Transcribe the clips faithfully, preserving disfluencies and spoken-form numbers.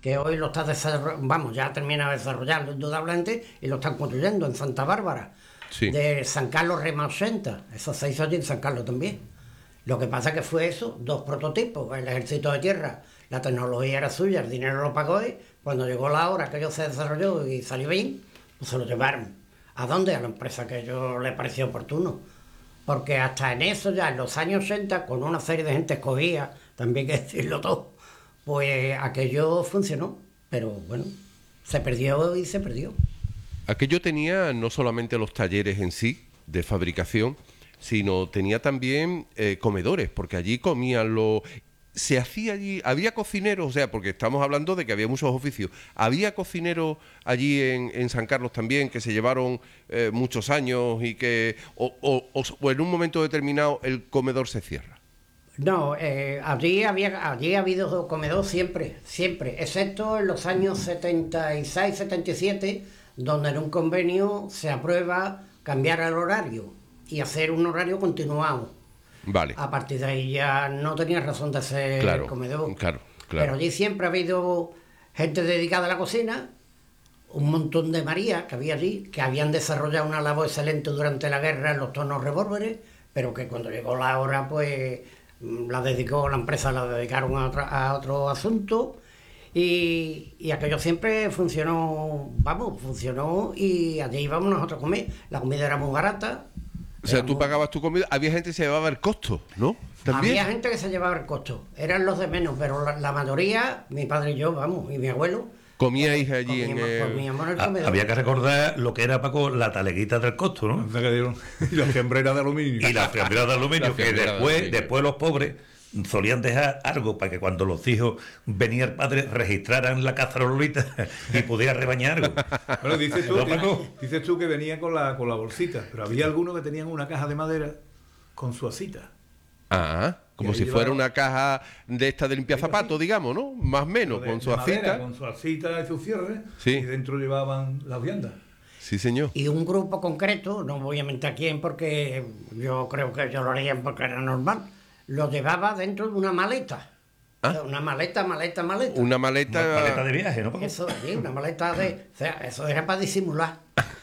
que hoy lo está desarrollando, vamos, ya termina de desarrollarlo indudablemente, y lo están construyendo en Santa Bárbara, sí. de San Carlos Rema ochenta, eso se hizo allí en San Carlos también. Lo que pasa que fue eso, dos prototipos, el ejército de tierra, la tecnología era suya, el dinero lo pagó y cuando llegó la hora que ellos se desarrolló y salió bien, pues se lo llevaron. ¿A dónde? A la empresa que a ellos les pareció oportuno. Porque hasta en eso ya, en los años ochenta, con una serie de gente escogida, también hay que decirlo todo, pues aquello funcionó, pero bueno, se perdió y se perdió. Aquello tenía no solamente los talleres en sí, de fabricación, sino tenía también eh, comedores, porque allí comían los... Se hacía allí, había cocineros, o sea, porque estamos hablando de que había muchos oficios, había cocineros allí en, en San Carlos también que se llevaron eh, muchos años y que, o, o, o, o en un momento determinado el comedor se cierra. No, eh, allí había, allí ha habido comedor siempre, siempre, excepto en los años setenta y seis, setenta y siete, donde en un convenio se aprueba cambiar el horario y hacer un horario continuado. Vale. A partir de ahí ya no tenía razón de ser claro, comedor. Claro, claro. Pero allí siempre ha habido gente dedicada a la cocina, un montón de Marías que había allí, que habían desarrollado una labor excelente durante la guerra en los tornos revólveres, pero que cuando llegó la hora, pues la dedicó, la empresa la dedicaron a, otra, a otro asunto. Y, y aquello siempre funcionó, vamos, funcionó y allí íbamos nosotros a comer. La comida era muy barata. O sea, tú pagabas tu comida, había gente que se llevaba el costo, ¿no? ¿También? Había gente que se llevaba el costo, eran los de menos, pero la, la mayoría, mi padre y yo, vamos, y mi abuelo... ¿Comíais allí comíamos, en el...? comíamos en el comedor. Había que recordar lo que era, Paco, la taleguita del costo, ¿no? Y las fiambreras de aluminio. Y las fiambreras de aluminio, Las que fiambreras de después, aluminio. después los pobres solían dejar algo para que cuando los hijos venía el padre registraran la cacerolita y pudiera rebañar algo. Bueno, dices tú, ¿No, Paco? dices tú que venía con la, con la bolsita, pero había algunos que tenían una caja de madera con su asita. Ah, como Y ahí si fuera llevaron- una caja de esta de limpiar zapatos, digamos, ¿no? Más o menos, De- con su de madera, acita. con su asita y su cierre, Sí. y dentro llevaban las viandas. Sí, señor. Y un grupo concreto, no voy a mentir a quién porque yo creo que ellos lo harían porque era normal, lo llevaba dentro de una maleta. ¿Ah? O sea, una maleta, maleta, maleta. Una maleta... Una maleta de viaje, ¿no, Paco? Eso, sí, una maleta de... O sea, eso era para disimular.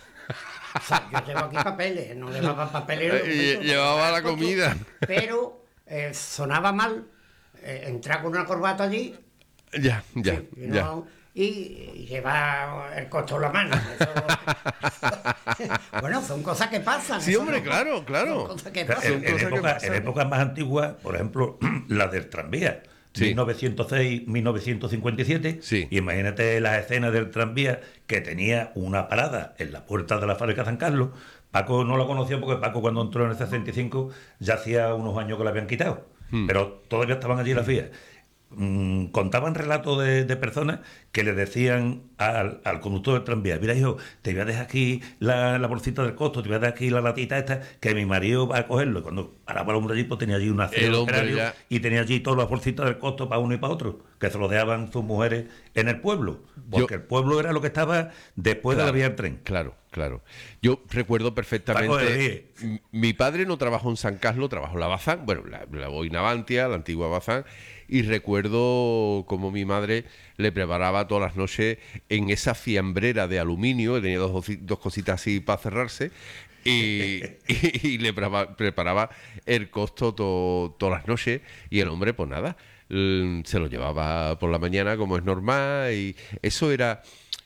O sea, yo llevo aquí papeles, no llevaba papeles. Eh, lle- llevaba la comida. Pero eh, sonaba mal eh, entrar con una corbata allí Ya, ya, sí, y, ya. no- y, y llevar el costo en la mano. Eso- bueno, son cosas que pasan. Sí, eso hombre, no- claro, claro. Son cosas que O sea, pasan. en, en cosas que época- pasan. en épocas más antiguas, por ejemplo, la del tranvía, Sí. mil novecientos seis, mil novecientos cincuenta y siete, Sí. y imagínate las escenas del tranvía que tenía una parada en la puerta de la fábrica de San Carlos. Paco no lo conocía porque Paco cuando entró en el sesenta y cinco ya hacía unos años que lo habían quitado, Hmm. pero todavía estaban allí las vías. Mm, contaban relatos de, de personas que le decían al, al conductor del tranvía: mira, hijo, te voy a dejar aquí la, la bolsita del costo, te voy a dejar aquí la latita esta, que mi marido va a cogerlo. Y cuando paraba el hombre allí, pues tenía allí una El cena hombre ya- y tenía allí todas las bolsitas del costo para uno y para otro, que se lo dejaban sus mujeres en el pueblo, porque Yo- el pueblo era lo que estaba después de la vía del tren. Claro, claro. Yo recuerdo Paco, perfectamente. eh, m- Mi padre no trabajó en San Carlos, trabajó en la Bazán, bueno, la, la Boinavantia, la antigua Bazán, y recuerdo como mi madre le preparaba todas las noches en esa fiambrera de aluminio, que tenía dos, oci- dos cositas así para cerrarse, y, y- y le prepara- preparaba el costo to- todas las noches, y el hombre, pues nada, l- se lo llevaba por la mañana como es normal, y eso era.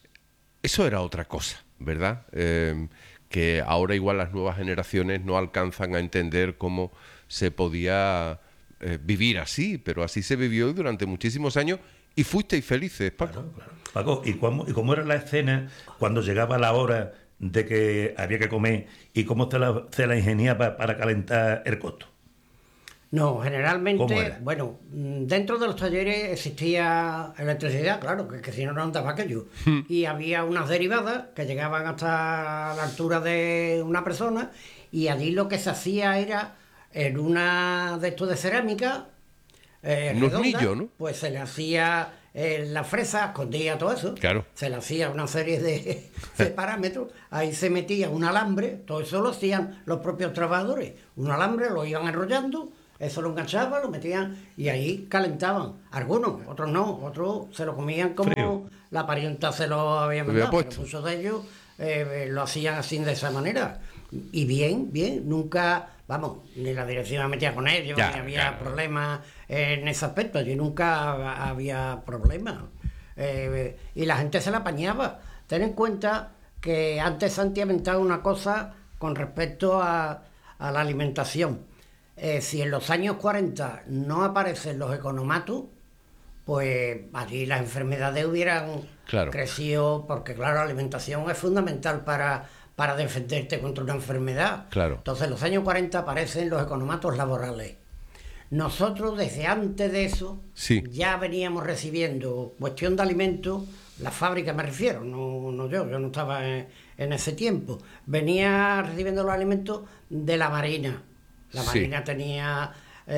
Eso era otra cosa, ¿verdad? Eh, que ahora igual las nuevas generaciones no alcanzan a entender cómo se podía eh, vivir así, pero así se vivió durante muchísimos años y fuisteis felices, Paco. Claro, claro. Paco, ¿y cómo, ¿y cómo era la escena cuando llegaba la hora de que había que comer y cómo se la, se la ingeniaba para calentar el costo? No, ¿Cómo generalmente, era? bueno, mm, dentro de los talleres existía electricidad, claro, que, que si no, no andaba aquello. Y había unas derivadas que llegaban hasta la altura de una persona y allí lo que se hacía era, en una de estos de cerámica, eh, Un redonda, hornillo, ¿no? pues se le hacía eh, la fresa, escondía todo eso. Claro. Se le hacía una serie de, de parámetros, ahí se metía un alambre, todo eso lo hacían los propios trabajadores. Un alambre lo iban enrollando, Eso lo enganchaban, lo metían y ahí calentaban. Algunos, otros no, otros se lo comían como Frío. la parienta se lo había Lo había mandado. Pero puesto. muchos de ellos eh, lo hacían así de esa manera. Y bien, bien, nunca, vamos, ni la dirección me metía con ellos, Ya, ni había claro. problemas en ese aspecto. Allí nunca había problemas. Eh, y la gente se la apañaba. Ten en cuenta que antes Santi ha inventado una cosa con respecto a, a la alimentación. Eh, si en los años cuarenta no aparecen los economatos, pues allí las enfermedades hubieran Claro. crecido, porque claro, la alimentación es fundamental para, para defenderte contra una enfermedad. Claro. Entonces en los años cuarenta aparecen los economatos laborales. Nosotros desde antes de eso Sí. ya veníamos recibiendo cuestión de alimentos, la fábrica me refiero, no, no yo, yo no estaba en, en ese tiempo, venía recibiendo los alimentos de la Marina. La Sí. Marina tenía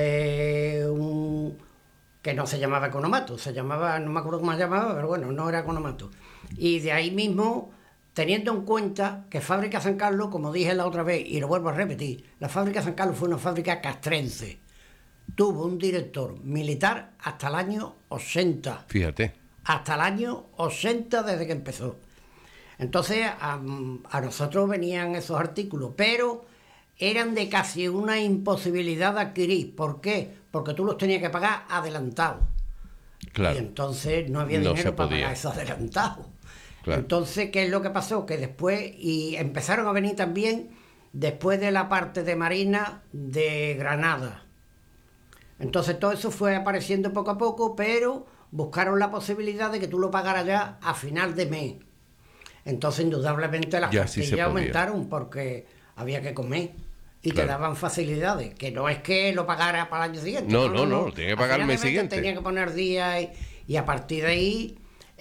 eh, un que no se llamaba economato, se llamaba, no me acuerdo cómo se llamaba, pero bueno, no era economato. Y de ahí mismo, teniendo en cuenta que Fábrica San Carlos, como dije la otra vez, y lo vuelvo a repetir, la Fábrica San Carlos fue una fábrica castrense. Tuvo un director militar hasta el año ochenta. Fíjate. Hasta el año ochenta desde que empezó. Entonces a, a nosotros venían esos artículos, pero eran de casi una imposibilidad de adquirir. ¿Por qué? Porque tú los tenías que pagar adelantados. Claro. Y entonces no había No dinero se para podía. pagar esos adelantados. Claro. Entonces, ¿qué es lo que pasó? Que después, y empezaron a venir también, después de la parte de Marina de Granada. Entonces todo eso fue apareciendo poco a poco, pero buscaron la posibilidad de que tú lo pagaras ya a final de mes. Entonces, indudablemente, las Ya sí se cartillas podía. aumentaron porque había que comer y Claro. te daban facilidades, que no es que lo pagara para el año siguiente. No, no, no, tenía que A pagar el final mes de siguiente. Tenía que poner días y, y a partir de ahí,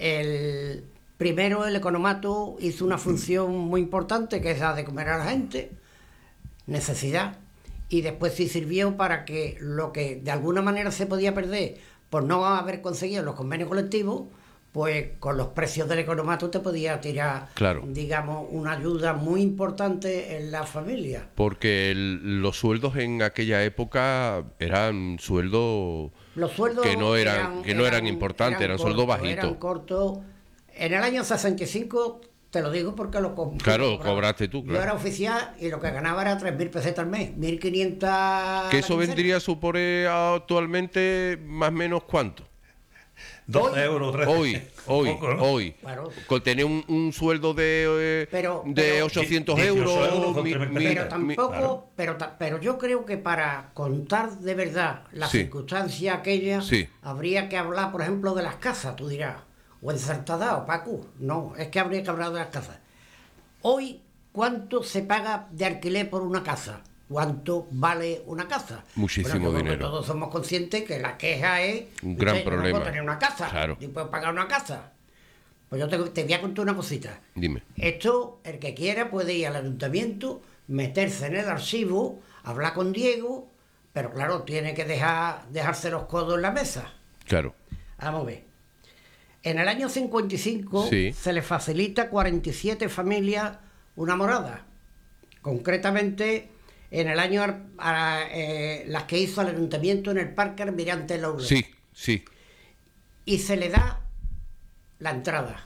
el primero el economato hizo una función muy importante, que es la de comer a la gente, necesidad, y después sí sirvió para que lo que de alguna manera se podía perder por no haber conseguido los convenios colectivos, pues con los precios del economato te podía tirar, Claro. digamos, una ayuda muy importante en la familia. Porque el- los sueldos en aquella época eran sueldos Los sueldos que no eran, que no eran, importantes, eran, sueldos cortos, bajitos. Eran cortos. En el año sesenta y cinco, te lo digo porque lo compré. Claro, cobraste tú, Yo claro. era oficial y lo que ganaba era tres mil pesetas al mes, mil quinientas. Que eso vendría a suponer actualmente más o menos cuánto. Dos Hoy- euros, tres. Hoy, hoy, Poco, ¿no? hoy. Claro. Con tener un, un sueldo de, eh, Pero- de pero- ochocientos dieciocho euros, euros con mi- tres mil mi- Pero Mira, mi- tampoco, claro. pero, ta- pero yo creo que para contar de verdad la Sí. circunstancia aquella, Sí. habría que hablar, por ejemplo, de las casas, tú dirás, o en Sartadá o Paco. No, es que habría que hablar de las casas. Hoy, ¿cuánto se paga de alquiler por una casa? ¿Cuánto vale una casa? Muchísimo Bueno, yo creo que dinero. todos somos conscientes que la queja es... Un gran "Usted, yo no problema". puedo tener una casa, Claro. ni puedo pagar una casa. Pues yo te, te voy a contar una cosita. Dime. Esto, el que quiera puede ir al ayuntamiento, meterse en el archivo, hablar con Diego, pero claro, tiene que dejar, dejarse los codos en la mesa. Claro. Vamos a ver. En el año cincuenta y cinco Sí. se le facilita a cuarenta y siete familias una morada. Concretamente, en el año a- eh, las que hizo el ayuntamiento en el Parque Almirante Laurel. Sí, sí. Y se le da la entrada.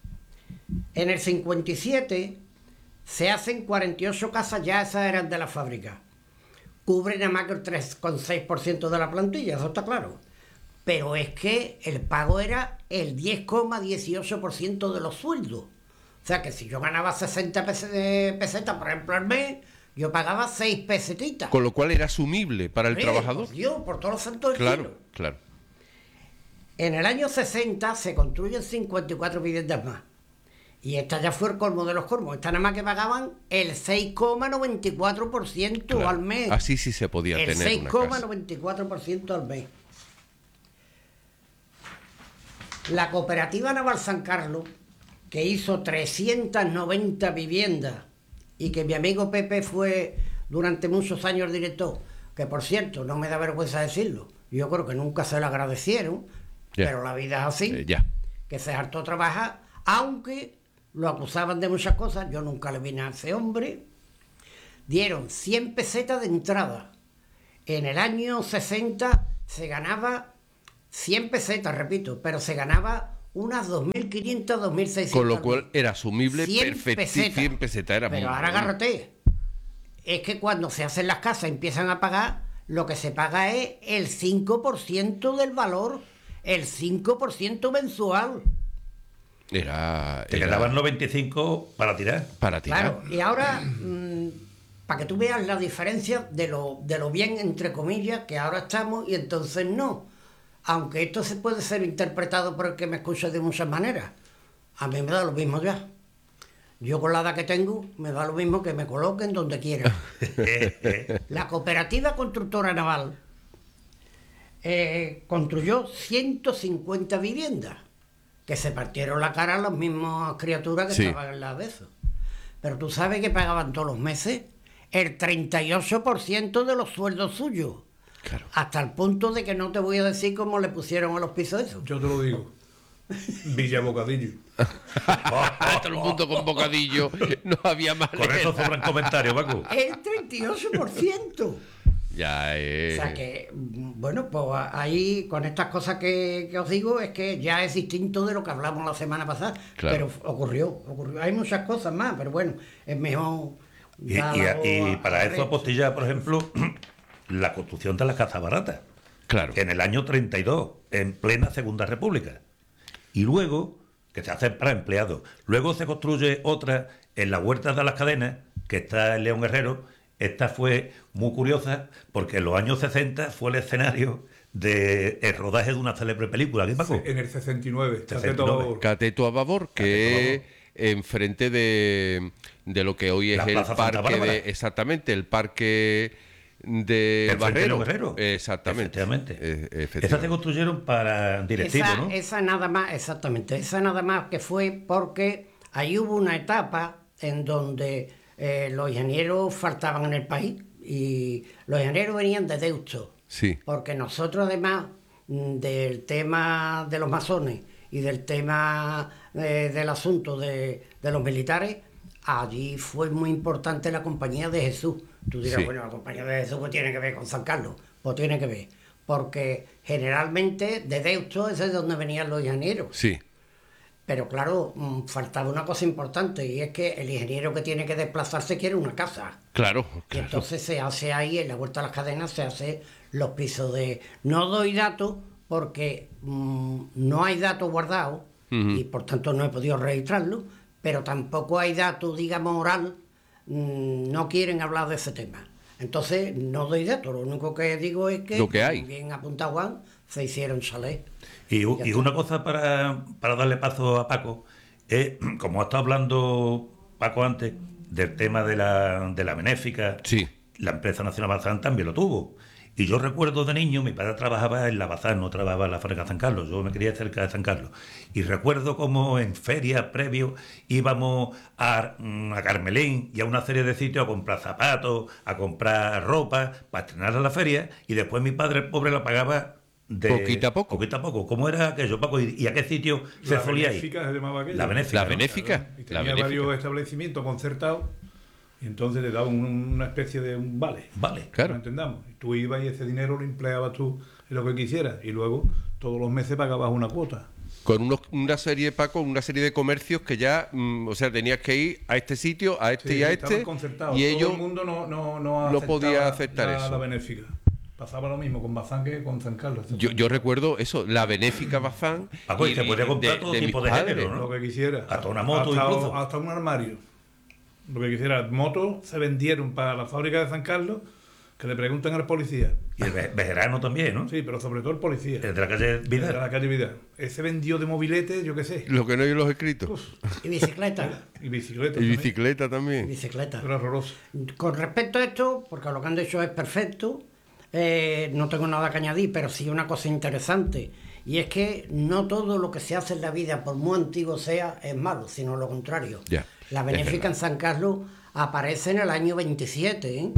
En el cincuenta y siete se hacen cuarenta y ocho casas, ya esas eran de la fábrica. Cubren a más que el tres coma seis por ciento de la plantilla, eso está claro. Pero es que el pago era el diez coma dieciocho por ciento de los sueldos. O sea que si yo ganaba sesenta pese- eh, pesetas, por ejemplo, al mes, yo pagaba seis pesetitas. Con lo cual era asumible para el Sí, trabajador. Por Dios, por todos los santos del Claro, cielo. claro. En el año sesenta se construyen cincuenta y cuatro viviendas más. Y esta ya fue el colmo de los colmos. Esta nada más que pagaban el seis coma noventa y cuatro por ciento Claro. al mes. Así sí se podía el tener seis una coma casa. noventa y cuatro por ciento al mes. La cooperativa Naval San Carlos, que hizo trescientas noventa viviendas y que mi amigo Pepe fue durante muchos años director, que por cierto, no me da vergüenza decirlo, yo creo que nunca se lo agradecieron, Ya. pero la vida es así, Eh, ya. que se hartó trabajar, aunque lo acusaban de muchas cosas, yo nunca le vine a ese hombre. Dieron cien pesetas de entrada en el año sesenta se ganaba cien pesetas, repito, pero se ganaba unas dos mil quinientas, dos mil seiscientas. Con lo cual era asumible, cien perfecto. pesetas. cien pesetas era Pero muy ahora bueno. agárrate. Es que cuando se hacen las casas empiezan a pagar, lo que se paga es el cinco por ciento del valor, el cinco por ciento mensual. Era, Te era quedaban noventa y cinco para tirar. para tirar. Claro, y ahora, mmm, para que tú veas la diferencia de lo, de lo bien, entre comillas, que ahora estamos y entonces no. Aunque esto se puede ser interpretado por el que me escuche de muchas maneras. A mí me da lo mismo ya. Yo con la edad que tengo, me da lo mismo que me coloquen donde quieran. La Cooperativa Constructora Naval eh, construyó ciento cincuenta viviendas, que se partieron la cara a las mismas criaturas que Sí. estaban en la de eso. Pero tú sabes que pagaban todos los meses el treinta y ocho por ciento de los sueldos suyos. Claro. Hasta el punto de que no te voy a decir cómo le pusieron a los pisos eso. Yo te lo digo. Villa Bocadillo. Todo el mundo con bocadillo, no había más. Con eso sobran comentarios, Paco. El treinta y ocho por ciento. Ya es. O sea que, bueno, pues ahí con estas cosas que, que os digo es que ya es distinto de lo que hablamos la semana pasada. Claro. Pero ocurrió, ocurrió. Hay muchas cosas más, pero bueno, es mejor. Y, dar y- la voz y a- para a eso Rex. apostilla, por ejemplo, la construcción de las casas baratas. Claro. En el año treinta y dos, en plena Segunda República. Y luego, que se hace para empleados, luego se construye otra en la Huerta de las Cadenas, que está en León Herrero. Esta fue muy curiosa porque en los años sesenta fue el escenario del rodaje de una célebre película. ¿Qué, Paco? En el sesenta y nueve. sesenta y Cateto nueve. Babor. Cateto a Babor, que enfrente de, de lo que hoy es La el Plaza Santa parque Bárbara. de. Exactamente, el parque de Enfrente de Barrero. León Herrero. Exactamente. Efectivamente. Eh, Estas se efectivamente. construyeron para directivo, esa, ¿no? esa nada más, exactamente, esa nada más que fue porque ahí hubo una etapa en donde eh, los ingenieros faltaban en el país y los ingenieros venían de Deusto. Sí. Porque nosotros además mm, del tema de los masones y del tema eh, del asunto de, de los militares, allí fue muy importante la Compañía de Jesús. Tú dirás, Sí. bueno, la Compañía de Jesús pues tiene que ver con San Carlos. Pues tiene que ver. Porque generalmente de Deusto es de donde venían los ingenieros. Sí. Pero claro, mm, faltaba una cosa importante y es que el ingeniero que tiene que desplazarse quiere una casa. Claro, Y claro. entonces se hace ahí, en la Vuelta a las Cadenas, se hace los pisos de... No doy datos porque mm, no hay datos guardados Ujú. y por tanto no he podido registrarlo, pero tampoco hay datos, digamos, oral, mm, no quieren hablar de ese tema. Entonces no doy datos, lo único que digo es que, Lo que hay. bien apuntado Juan, se hicieron chalés. Y, u- Ya y está. una cosa para, para darle paso a Paco, es, como ha estado hablando Paco antes, del tema de la, de la benéfica, Sí. la empresa Nacional Bazán también lo tuvo. Y yo recuerdo de niño, mi padre trabajaba en la Bazán, no trabajaba en la fábrica de San Carlos, yo me crié cerca de San Carlos. Y recuerdo como en ferias previos íbamos a, mm, a Carmelín y a una serie de sitios a comprar zapatos, a comprar ropa, para estrenar a la feria, y después mi padre, el pobre, la pagaba de Poquito a poco. Poquito a poco. ¿Cómo era aquello, Paco? ¿Y, y a qué sitio se La solía ir? Benéfica se llamaba aquello. La benéfica. La ¿no? benéfica. Y La tenía benéfica. varios establecimientos concertados y entonces te daban un- una especie de un vale. Vale. Claro. No entendamos. Y tú ibas y ese dinero lo empleabas tú en lo que quisieras y luego todos los meses pagabas una cuota. Con unos, una serie, Paco, una serie de comercios que ya, mm, o sea, tenías que ir a este sitio, a este Sí, y a estaban este, concertados. y Todo ellos el mundo no, no, no no aceptaba podía aceptar la, eso. la benéfica. Pasaba lo mismo con Bazán que con San Carlos. Yo, yo recuerdo eso, la benéfica Bazán. Paco, y se podía comprar todo tipo mis de padres. género, ¿no? Lo que quisiera. Hasta una moto hasta, incluso. hasta un armario. Lo que quisiera. Motos se vendieron para la fábrica de San Carlos, que le preguntan al policía. Y el ve- vejerano también, ¿no? Sí, pero sobre todo el policía. El de la calle El de Vidal. la calle Vidal. Ese vendió de mobiletes, yo qué sé. Lo que no hay en los escritos. Uf, Y bicicleta, y bicicletas. Y también. bicicleta y también. bicicleta. Era horroroso. Con respecto a esto, porque lo que han dicho es perfecto, eh, no tengo nada que añadir, pero sí una cosa interesante, y es que no todo lo que se hace en la vida, por muy antiguo sea, es malo, sino lo contrario. Ya, La es benéfica verdad. en San Carlos aparece en el año veintisiete, ¿eh?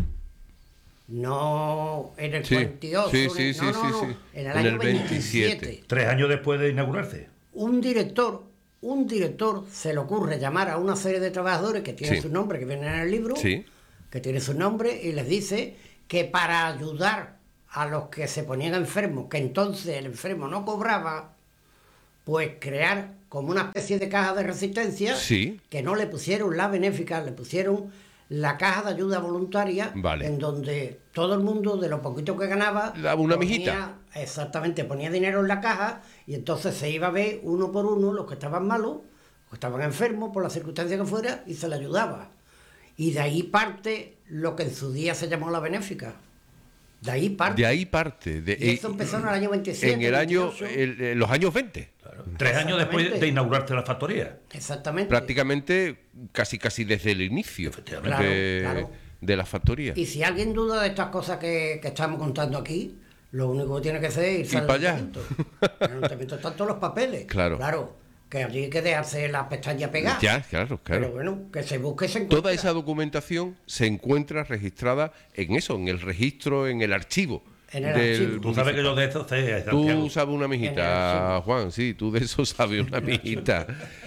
No en el Sí, cuarenta y ocho, sí, ni- sí, no, sí, no, sí, no, sí. en el En año el veintisiete. veintisiete. Tres años después de inaugurarse. Un director, un director se le ocurre llamar a una serie de trabajadores que tienen Sí. su nombre, que vienen en el libro, Sí. que tiene su nombre, y les dice que para ayudar a los que se ponían enfermos, que entonces el enfermo no cobraba, pues crear como una especie de caja de resistencia, Sí. que no le pusieron la benéfica, le pusieron la caja de ayuda voluntaria, Vale. en donde todo el mundo, de lo poquito que ganaba, Daba una ponía- mijita. Exactamente, ponía dinero en la caja y entonces se iba a ver uno por uno los que estaban malos, los que estaban enfermos, por la circunstancia que fuera, y se le ayudaba. Y de ahí parte lo que en su día se llamó la benéfica. De ahí parte. De ahí parte. De, Y eso empezó en el año veintisiete, En el año, veintiocho. el- en los años veinte. Claro. Tres años después Exactamente. de inaugurarse la factoría. Exactamente. Prácticamente casi casi desde el inicio Efectivamente. de, Claro, claro. de la factoría. Y si alguien duda de estas cosas que, que estamos contando aquí, lo único que tiene que hacer es irse Ir al para allá. ayuntamiento. En el ayuntamiento están todos los papeles. Claro. Claro, que allí hay que dejarse las pestañas pegadas. Ya, claro, claro. Pero bueno, que se busque y se encuentre. Toda esa documentación se encuentra registrada en eso, en el registro, en el archivo. En el del archivo. Tú sabes que yo de esto sé, Tú Santiago. sabes una En el mijita, archivo. Juan, sí, tú de eso sabes una mijita.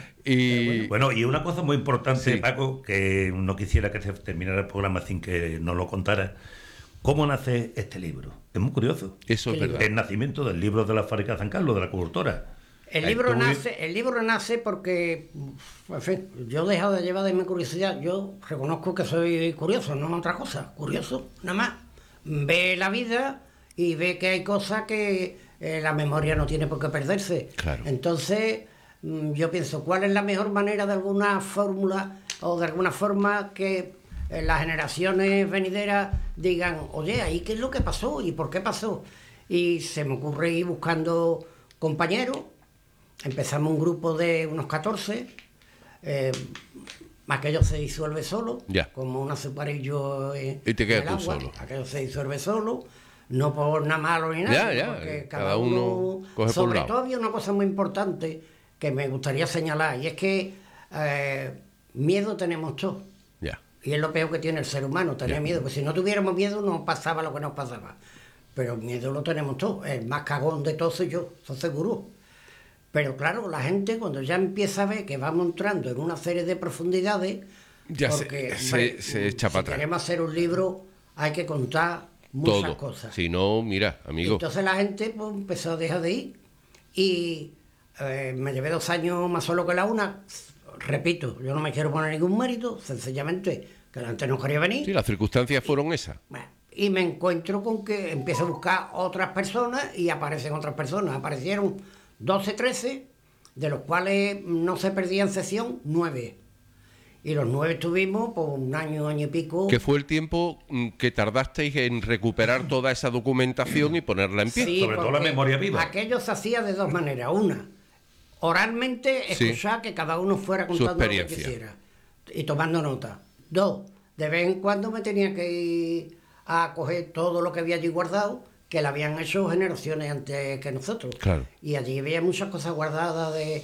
Y Bueno, y una cosa muy importante, Sí. Paco, que no quisiera que se terminara el programa sin que nos lo contara. ¿Cómo nace este libro? Es muy curioso. eso es ¿Qué libro? verdad. El nacimiento del libro de la fábrica de San Carlos, de la cultura. El Ahí libro, tú- nace, el libro nace porque, en fin, yo he dejado de llevar de mi curiosidad. Yo reconozco que soy curioso, no otra cosa. Curioso, nada más. Ve la vida y ve que hay cosas que eh, la memoria no tiene por qué perderse. Claro. Entonces, mm, yo pienso, ¿cuál es la mejor manera de alguna fórmula o de alguna forma que eh, las generaciones venideras digan, oye, ¿ahí qué es lo que pasó? ¿Y por qué pasó? Y se me ocurre ir buscando compañeros. Empezamos un grupo de unos catorce, eh, aquello se disuelve solo, Ya. como un azucarillo en, Y te quedas en el tú agua. solo. Aquello se disuelve solo, no por nada malo ni nada, Ya, sino ya, porque cada cada uno uno... coge por sobre lado. todo había una cosa muy importante que me gustaría señalar, y es que eh, miedo tenemos todos. Ya. Y es lo peor que tiene el ser humano, tener Ya. miedo. Porque si no tuviéramos miedo, no pasaba lo que nos pasaba. Pero miedo lo tenemos todos. El más cagón de todos soy yo, eso seguro. Pero claro, la gente cuando ya empieza a ver que vamos entrando en una serie de profundidades, Ya se- porque se- hombre, se echa si para atrás. queremos hacer un libro, hay que contar muchas Todo. cosas. Si no, mira, amigo. Entonces la gente pues, empezó a dejar de ir y eh, me llevé dos años más solo que la una. Repito, yo no me quiero poner ningún mérito, sencillamente que la gente no quería venir. Sí, las circunstancias fueron esas. Bueno, y me encuentro con que empiezo a buscar otras personas y aparecen otras personas. Aparecieron doce, trece, de los cuales no se perdían sesión, nueve. Y los nueve estuvimos por un año, año y pico. Que fue el tiempo mm, que tardasteis en recuperar toda esa documentación y ponerla en pie. Sí, Sobre todo la porque memoria viva. Aquello se hacía de dos maneras. Una, oralmente Sí. escuchar que cada uno fuera contando lo que experiencia. quisiera y tomando nota. Dos, de vez en cuando me tenía que ir a coger todo lo que había allí guardado, que lo habían hecho generaciones antes que nosotros. Claro. Y allí había muchas cosas guardadas de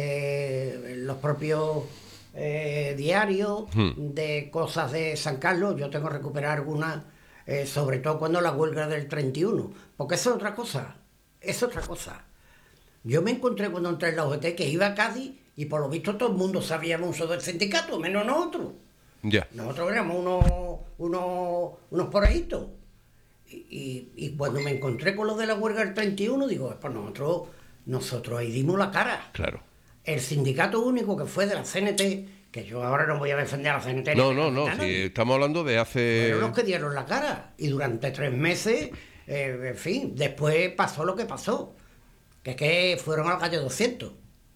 eh, los propios eh, diarios, Hmm. de cosas de San Carlos. Yo tengo que recuperar algunas, eh, sobre todo cuando la huelga del treinta y uno, porque eso es otra cosa, es otra cosa. Yo me encontré cuando entré en la O G T que iba a Cádiz y por lo visto todo el mundo sabía mucho del sindicato, menos nosotros. Ya. Nosotros éramos unos, unos, unos porejitos. Y, y, y cuando me encontré con lo de la huelga del treinta y uno, digo, pues nosotros, nosotros ahí dimos la cara. Claro. El sindicato único que fue de la C N T, que yo ahora no voy a defender a la C N T. No, ni no, a no. nadie, Si estamos hablando de hace. fueron los que dieron la cara. Y durante tres meses, eh, en fin, después pasó lo que pasó. Que es que fueron a la calle doscientos.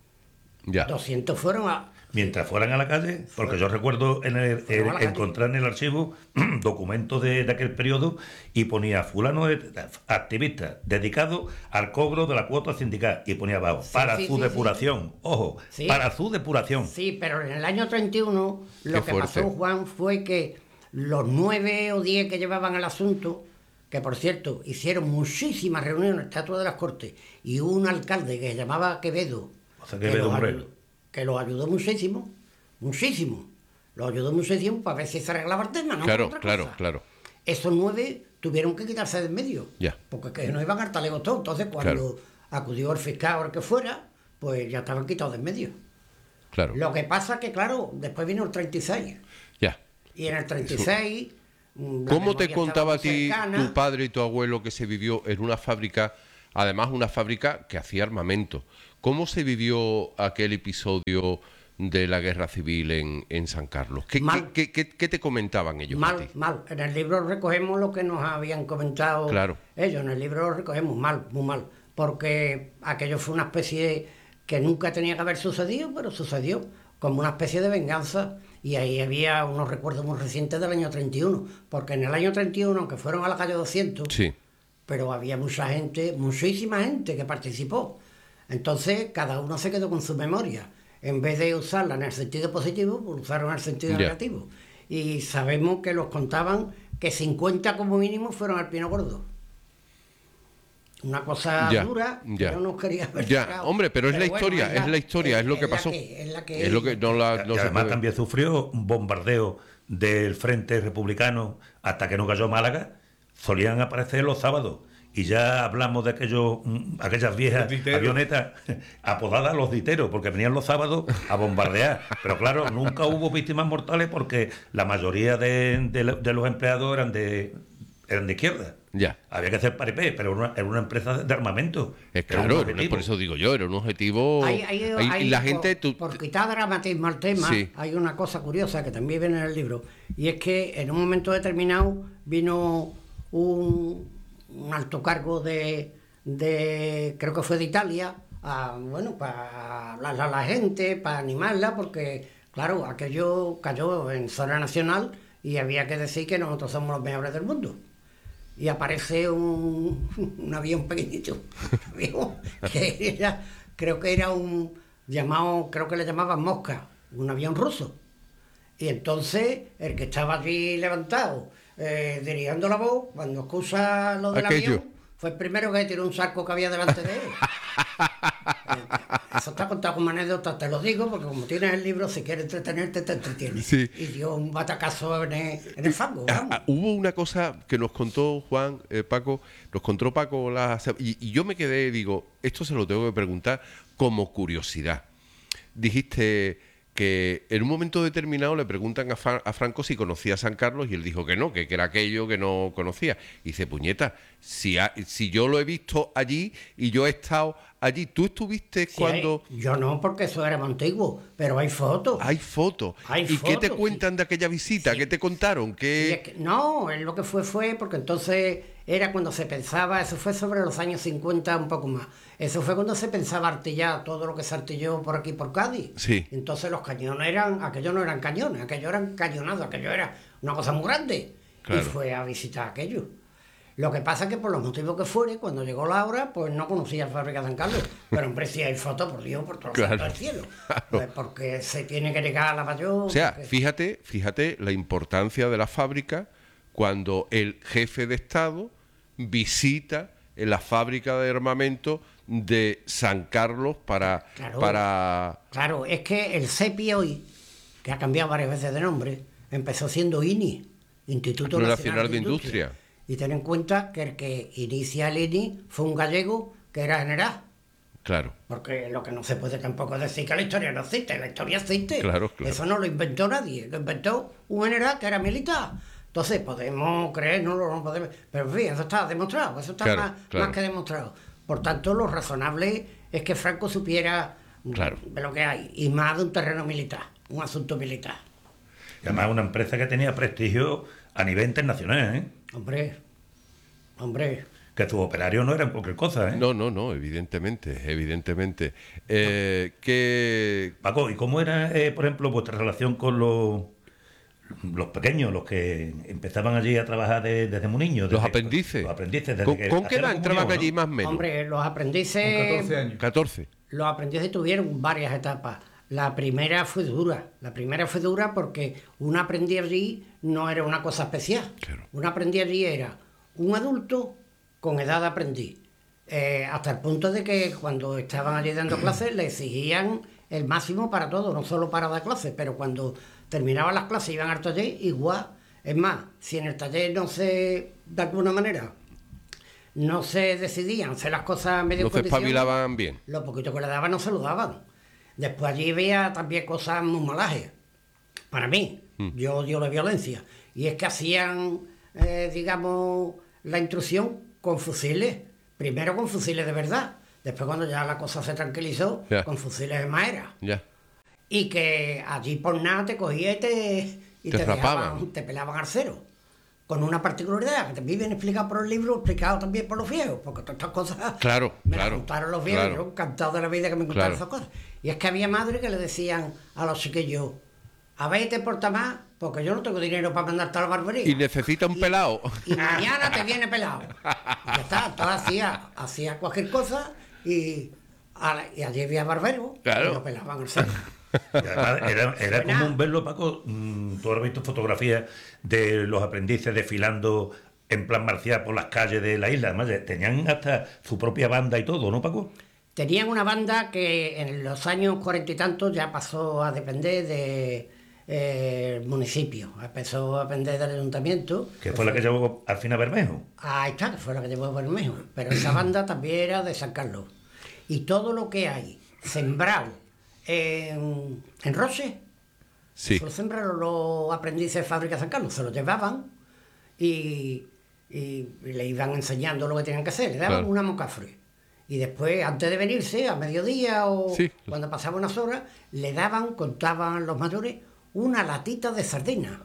Ya. doscientos fueron a... Mientras fueran a la calle, porque yo recuerdo en el, Fueron a la el- calle. encontrar en el archivo documentos de, de aquel periodo y ponía fulano de- activista dedicado al cobro de la cuota sindical y ponía abajo, Sí, para sí, su sí, depuración, ojo, Sí. para su depuración. Sí, pero en el año treinta y uno lo Qué que fuerte. pasó, Juan, fue que los nueve o diez que llevaban el asunto, que por cierto hicieron muchísimas reuniones en el Teatro de las Cortes, y hubo un alcalde que se llamaba Quevedo, O sea, que, Quevedo los Moreno. ayudó, que los ayudó muchísimo, muchísimo. Los ayudó muchísimo para ver si se arreglaba el tema, ¿no? Claro, Otra claro, cosa. claro. Esos nueve tuvieron que quitarse de en medio, Ya. porque que no iban al talego todo. Entonces, cuando acudió el fiscal o el que fuera, pues ya estaban quitados de en medio. Claro. Lo que pasa que, claro, después vino el treinta y seis. Ya. Y en el treinta y seis, mm, la ¿Cómo te memoria contaba a estaba muy ti cercana. tu padre y tu abuelo que se vivió en una fábrica, además una fábrica que hacía armamento? ¿Cómo se vivió aquel episodio de la guerra civil en, en San Carlos? ¿Qué, Mal. qué, qué, qué te comentaban ellos a Mal, ti? mal. En el libro recogemos lo que nos habían comentado Claro. ellos. En el libro lo recogemos mal, muy mal. Porque aquello fue una especie que nunca tenía que haber sucedido, pero sucedió como una especie de venganza. Y ahí había unos recuerdos muy recientes del año treinta y uno. Porque en el año treinta y uno, aunque fueron a la calle doscientos, Sí, pero había mucha gente, muchísima gente que participó. Entonces, cada uno se quedó con su memoria. En vez de usarla en el sentido positivo, pues usaron en el sentido Ya. negativo. Y sabemos que los contaban que cincuenta como mínimo fueron al Pino Gordo. Una cosa Ya, dura, ya. yo no quería ver. ya, hombre, pero es la bueno, historia, es la historia, es lo que la pasó. es la que Es lo que no la no y se además puede- también sufrió un bombardeo del Frente Republicano hasta que no cayó Málaga. Solían aparecer los sábados. Y ya hablamos de aquellos, mm, aquellas viejas Los diteros. avionetas apodadas los diteros, porque venían los sábados a bombardear. Pero claro, nunca hubo víctimas mortales porque la mayoría de, de lo- de los empleados eran de, eran de izquierda. Ya. Había que hacer paripé, pero era una, era una empresa de armamento. Es Era un claro, objetivo. por eso digo yo, era un objetivo. Hay- hay- Ahí- hay- y la por- gente. tú- por, quitar dramatismo al tema, Sí. hay una cosa curiosa que también viene en el libro, y es que en un momento determinado vino un, un alto cargo de, de, creo que fue de Italia, a, bueno, para hablarle a la gente, para animarla, porque, claro, aquello cayó en zona nacional y había que decir que nosotros somos los mejores del mundo. Y aparece un, un avión pequeñito, un avión que era, creo que era un llamado, creo que le llamaban Mosca, un avión ruso. Y entonces el que estaba allí levantado, eh, dirigiendo la voz, cuando escucha lo del Aquello. avión, fue el primero que tiró un saco que había delante de él. Eh, Eso está contado como anécdota, te lo digo, porque como tienes el libro, si quieres entretenerte, te entretiene. Sí. Y dio un batacazo en el, en el fango, Ah, vamos. ah, hubo una cosa que nos contó Juan, eh, Paco, nos contó Paco, la- y, y yo me quedé, digo, esto se lo tengo que preguntar como curiosidad. Dijiste que en un momento determinado le preguntan a, Fa- a Franco si conocía a San Carlos y él dijo que no, que, que era aquello que no conocía. Y dice, puñeta, si, ha- si yo lo he visto allí y yo he estado allí, ¿tú estuviste Sí, cuando hay- yo no, porque eso era antiguo, pero hay fotos. hay fotos? Hay ¿Y qué te fotos, cuentan sí. de aquella visita? Sí. ¿Qué te contaron? Y ¿Qué... es que- no, él lo que fue fue porque entonces era cuando se pensaba, eso fue sobre los años cincuenta, un poco más. Eso fue cuando se pensaba artillar todo lo que se artilló por aquí, por Cádiz. Sí. Entonces los cañones eran, aquellos no eran cañones, aquellos eran cañonados, aquello era una cosa muy grande. Claro. Y fue a visitar aquello. Lo que pasa es que por los motivos que fuere, cuando llegó la hora, pues no conocía la fábrica de San Carlos. Pero hombre, si hay fotos, por Dios, por todos los Claro. santos del cielo. Claro. Pues porque se tiene que llegar a la mayor. O sea, porque- fíjate, fíjate la importancia de la fábrica cuando el jefe de Estado visita en la fábrica de armamento de San Carlos para... Claro. para Claro, es que el C E P I hoy, que ha cambiado varias veces de nombre, empezó siendo I N I, Instituto Nacional Nacional, de de Industria. Industria. Y ten en cuenta que el que inicia el I N I fue un gallego que era general. Claro, Porque lo que no se puede tampoco es decir que la historia no existe, la historia existe. Claro, claro. Eso no lo inventó nadie, lo inventó un general que era militar. Entonces podemos creer, no lo no podemos. Pero en fin, eso está demostrado, eso está Claro, más, claro. más que demostrado. Por tanto, lo razonable es que Franco supiera Claro. de lo que hay, y más de un terreno militar, un asunto militar. Y además una empresa que tenía prestigio a nivel internacional, ¿eh? Hombre, hombre. Que sus operarios no eran cualquier cosa, ¿eh? no, no, no, evidentemente, evidentemente. Eh, que Paco, ¿y cómo era, eh, por ejemplo, vuestra relación con los, los pequeños, los que empezaban allí a trabajar de- desde muy niños? los desde- aprendices. Los aprendices. desde ¿Con, que con qué hacían la edad entraban comunión, allí ¿no? más o menos? Hombre, los Con aprendices. catorce años. catorce. Los aprendices tuvieron varias etapas. La primera fue dura. La primera fue dura porque un aprendiz allí no era una cosa especial. Claro. Un aprendiz allí era un adulto con edad de aprendiz. Eh, hasta el punto de que cuando estaban allí dando clases le exigían el máximo para todo, no solo para dar clases, pero cuando terminaban las clases iban al taller igual. Es más, si en el taller no se, de alguna manera, no se decidían hacer las cosas medio No se condiciones, espabilaban bien. lo poquito que le daban no se lo daban. Después allí veía también cosas muy malajes, para mí. Mm. Yo odio la violencia. Y es que hacían, eh, digamos, la intrusión con fusiles. Primero con fusiles de verdad. Después, cuando ya la cosa se tranquilizó, Ya. con fusiles de madera. Ya. Y que allí por nada te cogía y te, y Te te, rapaban. dejaban, te pelaban al cero. Con una particularidad que también viene explicado por el libro, explicado también por los viejos, porque todas estas cosas Claro, me claro, las contaron los viejos, claro. yo encantado de la vida que me contaron Claro. esas cosas. Y es que había madres que le decían a los chiquillos, a ver, te porta más, porque yo no tengo dinero para mandarte a la barbería. Y necesita un pelado. Y mañana te viene pelado. Y ya está, entonces hacía, hacía cualquier cosa y, a la- y allí había barbero Claro. y lo pelaban al cero. Y además era, era Suena. común verlo, Paco. mm, Tú has visto fotografías de los aprendices desfilando en plan marcial por las calles de la isla. Además, tenían hasta su propia banda y todo, ¿no, Paco? Tenían una banda que en los años cuarenta y tantos ya pasó a depender del municipio, empezó a depender del ayuntamiento. Que fue la que llevó al fin a Bermejo. Ahí está, que fue la que llevó a Bermejo. Pero esa banda también era de San Carlos. Y todo lo que hay sembrado en, en Roche, Sí. se lo sembraron los aprendices de fábrica de San Carlos, se lo llevaban y, y- y le iban enseñando lo que tenían que hacer, le daban Claro. una mocafre. Y después, antes de venirse, a mediodía o Sí. cuando pasaban unas horas, le daban, contaban los mayores, una latita de sardina.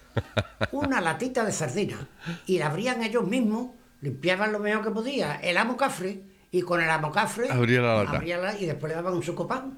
Una latita de sardina. Y la abrían ellos mismos, limpiaban lo mejor que podía el amocafre, y con el amocafre Abría la lata. abría la- y después le daban un sucopán.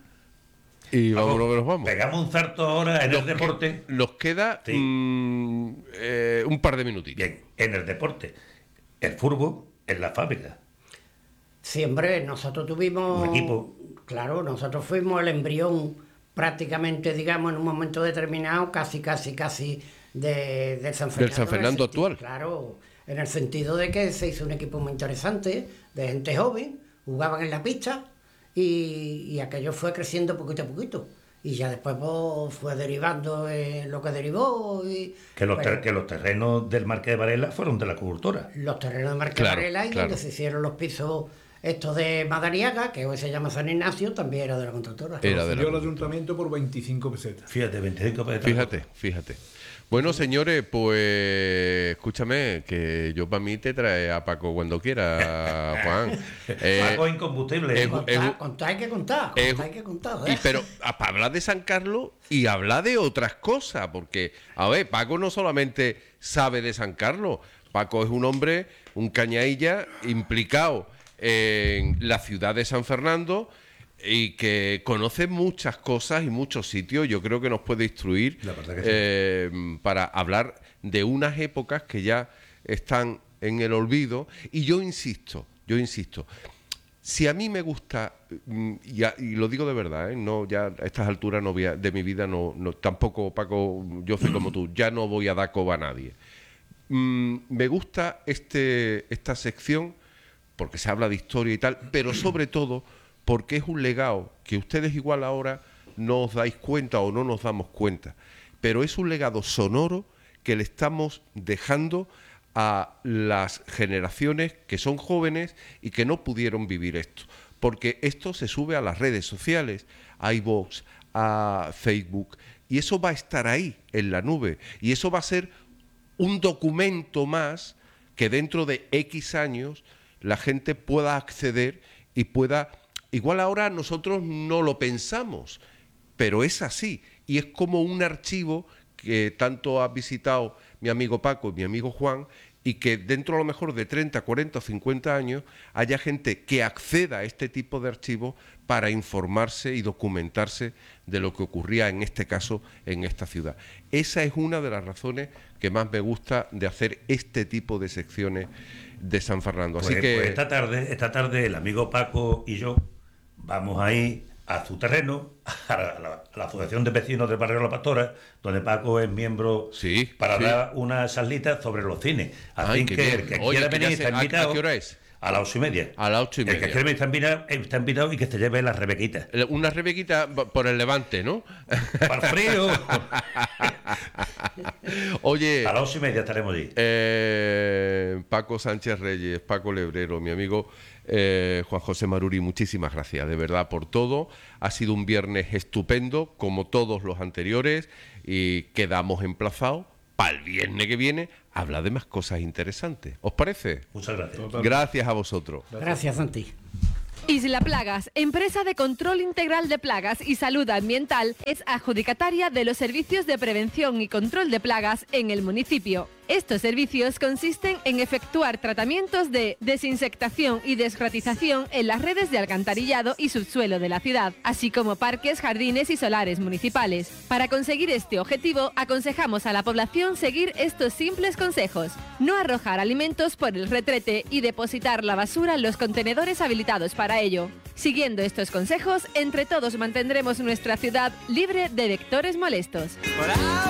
Y Paco, vámonos que nos vamos. Pegamos un salto ahora en Nos el que- deporte. Nos queda Sí. mm, eh, un par de minutitos. Bien, en el deporte. El fútbol en la fábrica. Sí, hombre, nosotros tuvimos... Un equipo. Claro, nosotros fuimos el embrión prácticamente, digamos, en un momento determinado, casi, casi, casi de, del San Fernando. San en el Fernando sentido- actual. Claro, en el sentido de que se hizo un equipo muy interesante, de gente joven, jugaban en la pista y, y aquello fue creciendo poquito a poquito. Y ya después pues, fue derivando en lo que derivó. Y, Que los, ter- pero- que los terrenos del Marqués de Varela fueron de la cultura. los terrenos de Marqués Claro, Varela y claro. donde se hicieron los pisos estos de Madariaga, que hoy se llama San Ignacio, también era de la constructora. Era de la Dio el ayuntamiento por veinticinco pesetas. Fíjate, veinticinco pesetas. Fíjate, fíjate. Bueno, señores, pues escúchame, que yo para mí te trae a Paco cuando quiera, Juan. Eh, Paco incombustible. eh, Contar, es- contar hay que contar, es- contar hay que contar. y ¿eh? pero a- para hablar de San Carlos y hablar de otras cosas, porque, a ver, Paco no solamente sabe de San Carlos, Paco es un hombre, un cañailla implicado en la ciudad de San Fernando y que conoce muchas cosas y muchos sitios. Yo creo que nos puede instruir La verdad que sí. eh, para hablar de unas épocas que ya están en el olvido. Y yo insisto, yo insisto, si a mí me gusta, mm, y, a- y lo digo de verdad, ¿eh? No, ya a estas alturas no voy a- de mi vida, no, no, tampoco, Paco, yo soy como tú, ya no voy a dar coba a nadie. Mm, me gusta este, esta sección porque se habla de historia y tal, pero sobre todo porque es un legado que ustedes igual ahora no os dais cuenta o no nos damos cuenta, pero es un legado sonoro que le estamos dejando a las generaciones que son jóvenes y que no pudieron vivir esto, porque esto se sube a las redes sociales, a iVoox, a Facebook, y eso va a estar ahí, en la nube, y eso va a ser un documento más que dentro de X años la gente pueda acceder y pueda... Igual ahora nosotros no lo pensamos, pero es así, y es como un archivo que tanto ha visitado mi amigo Paco y mi amigo Juan, y que dentro a lo mejor de treinta, cuarenta o cincuenta años haya gente que acceda a este tipo de archivos para informarse y documentarse de lo que ocurría en este caso en esta ciudad. Esa es una de las razones que más me gusta de hacer este tipo de secciones de San Fernando. Así Pues, que pues esta tarde, esta tarde el amigo Paco y yo vamos a ir a su terreno, a la, a la- a la Asociación de Vecinos del Barrio La Pastora, donde Paco es miembro, Sí, para sí. dar una charlita sobre los cines. Así Ay, qué que bien. el que Oye, quiera que ya venir sé- está ¿a- a invitado. qué hora es? A las ocho y media. a las ocho y El que media. quiera venir está invitado, está invitado y que se lleve la rebequita. Una rebequita por el levante, ¿no? Para el frío. Oye, A las ocho y media estaremos allí. eh, Paco Sánchez Reyes, Paco Lebrero, mi amigo eh, Juan José Maruri, muchísimas gracias de verdad por todo. Ha sido un viernes estupendo, como todos los anteriores, y quedamos emplazados para el viernes que viene a hablar de más cosas interesantes. ¿Os parece? Muchas gracias. Totalmente. Gracias a vosotros. Gracias, Santi. Isla Plagas, empresa de control integral de plagas y salud ambiental, es adjudicataria de los servicios de prevención y control de plagas en el municipio. Estos servicios consisten en efectuar tratamientos de desinsectación y desratización en las redes de alcantarillado y subsuelo de la ciudad, así como parques, jardines y solares municipales. Para conseguir este objetivo, aconsejamos a la población seguir estos simples consejos: no arrojar alimentos por el retrete y depositar la basura en los contenedores habilitados para ello. Siguiendo estos consejos, entre todos mantendremos nuestra ciudad libre de vectores molestos.